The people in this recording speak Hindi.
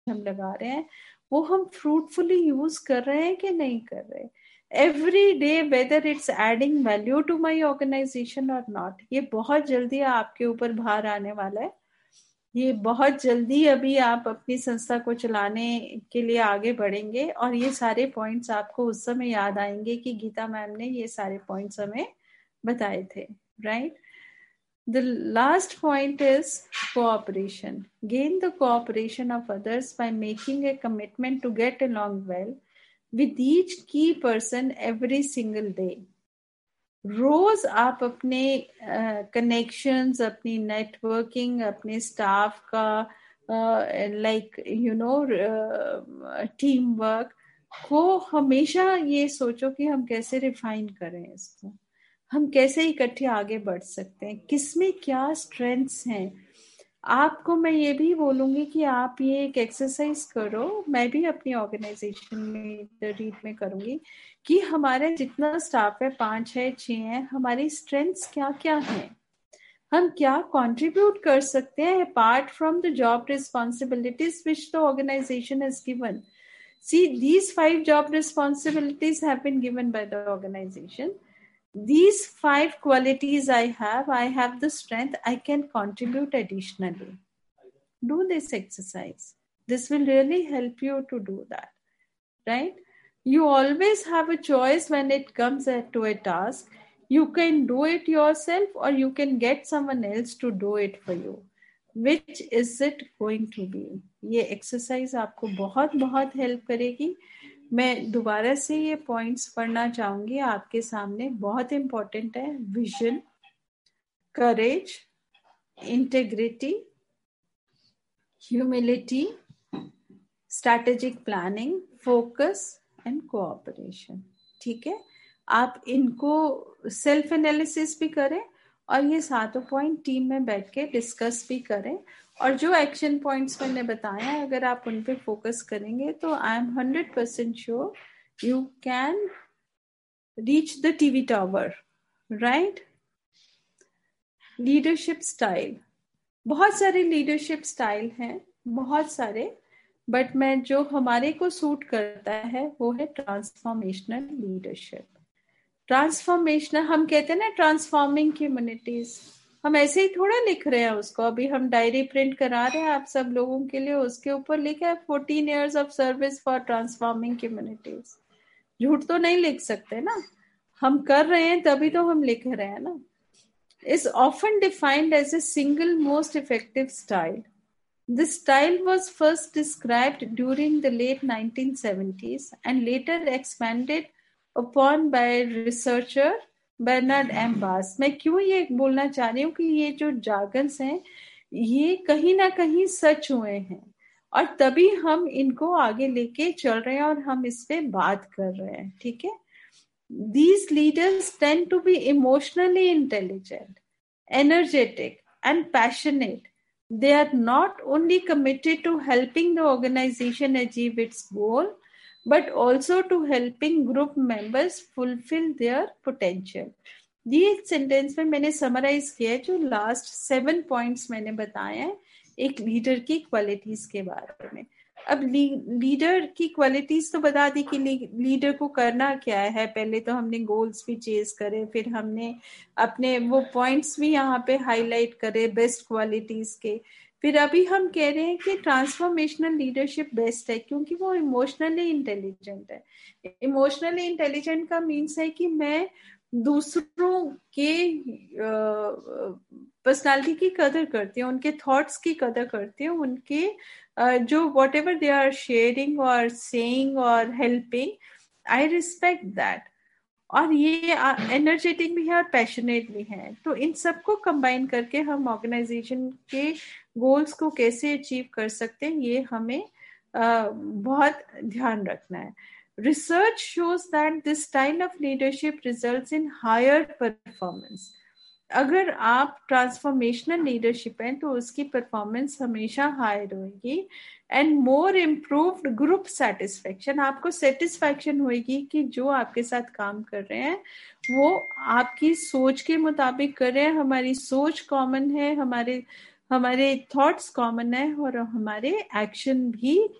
हम लगा रहे हैं वो हम फ्रूटफुली यूज कर रहे हैं कि नहीं कर रहे, every day, whether it's adding value to my organisation और नॉट। ये बहुत जल्दी आपके ऊपर भार आने वाला है। ये बहुत जल्दी अभी आप अपनी संस्था को चलाने के लिए आगे बढ़ेंगे और ये सारे पॉइंट्स आपको उस समय याद आएंगे कि गीता मैम ने ये सारे पॉइंट्स हमें बताए थे, right? The last point is cooperation. Gain the cooperation of others by making a commitment to get along well with each key person every single day. रोज आप अपने कनेक्शंस, अपनी नेटवर्किंग, अपने स्टाफ का टीम वर्क को हमेशा ये सोचो कि हम कैसे रिफाइन करें इसको, हम कैसे इकट्ठे आगे बढ़ सकते हैं, किसमें क्या स्ट्रेंथ्स हैं। आपको मैं ये भी बोलूंगी कि आप ये एक एक्सरसाइज करो, मैं भी अपनी ऑर्गेनाइजेशन में रीड में करूंगी कि हमारे जितना स्टाफ है 5 है 6 है, हमारी स्ट्रेंथ्स क्या क्या हैं, हम क्या कंट्रीब्यूट कर सकते हैं apart from the job responsibilities which the organisation has given. See, these 5 job responsibilities have been given by the organization. These 5 qualities I have the strength, I can contribute additionally. Do this exercise. This will really help you to do that, right? You always have a choice when it comes to a task. You can do it yourself or you can get someone else to do it for you. Which is it going to be? ये एक्सरसाइज आपको बहुत बहुत हेल्प करेगी। मैं दोबारा से ये पॉइंट्स पढ़ना चाहूंगी आपके सामने, बहुत इंपॉर्टेंट है। Vision, courage, integrity, humility, strategic planning, focus and cooperation. ठीक है, आप इनको सेल्फ एनालिसिस भी करें और ये 7 पॉइंट टीम में बैठ के डिस्कस भी करें, और जो एक्शन पॉइंट्स मैंने बताया अगर आप उन पे फोकस करेंगे तो I am 100% sure you can reach the TV tower, right? Leadership style, बहुत सारे लीडरशिप स्टाइल हैं, बहुत सारे, बट मैं जो हमारे को सूट करता है वो है ट्रांसफॉर्मेशनल लीडरशिप। ट्रांसफॉर्मेशनल, हम कहते हैं ना ट्रांसफॉर्मिंग कम्युनिटीज, हम ऐसे ही थोड़ा लिख रहे हैं उसको। अभी हम डायरी प्रिंट करा रहे हैं आप सब लोगों के लिए, उसके ऊपर लिखा है 14 years of service for transforming communities. झूठ तो नहीं लिख सकते ना, हम कर रहे हैं तभी तो हम लिख रहे हैं ना। is often defined as a single most effective style. This style was first described during the late 1970s and later expanded upon by researcher Bernard M. Bass. मैं क्यों ये बोलना चाह रही हूँ कि ये जो जार्गन्स हैं ये कहीं ना कहीं सच हुए हैं और तभी हम इनको आगे लेके चल रहे हैं और हम इस पे बात कर रहे हैं, ठीक है? These leaders tend to be emotionally intelligent, energetic, and passionate. They are not only committed to helping the organization achieve its goal, but also to helping group members fulfill their potential. ये सेंटेंस में मैंने समराइज किया है जो लास्ट 7 पॉइंट्स मैंने बताए हैं एक लीडर की क्वालिटीज के बारे में। अब लीडर की क्वालिटीज तो बता दी कि लीडर को करना क्या है। पहले तो हमने गोल्स भी चेज करे, फिर हमने अपने वो पॉइंट्स भी यहाँ पे हाईलाइट करे बेस्ट क्वालिटीज के। फिर अभी हम कह रहे हैं कि ट्रांसफॉर्मेशनल लीडरशिप बेस्ट है क्योंकि वो इमोशनली इंटेलिजेंट है। इमोशनली इंटेलिजेंट का मीन्स है कि मैं दूसरों के पर्सनालिटी की कदर करती हूँ, उनके थॉट्स की कदर करती हूँ, उनके जो whatever they are sharing or saying or helping, I respect that. और ये एनर्जेटिक भी है और पैशनेट भी है। तो इन सबको कंबाइन करके हम ऑर्गेनाइजेशन के गोल्स को कैसे अचीव कर सकते हैं ये हमें बहुत ध्यान रखना है। Research shows that this style of leadership results in higher performance. अगर आप ट्रांसफॉर्मेशनल लीडरशिप हैं तो उसकी परफॉर्मेंस हमेशा हायर होगी and more improved group satisfaction. आपको सेटिस्फेक्शन होगी कि जो आपके साथ काम कर रहे हैं वो आपकी सोच के मुताबिक कर रहे हैं। हमारी सोच कॉमन है, हमारे थॉट्स कॉमन है और हमारे एक्शन भी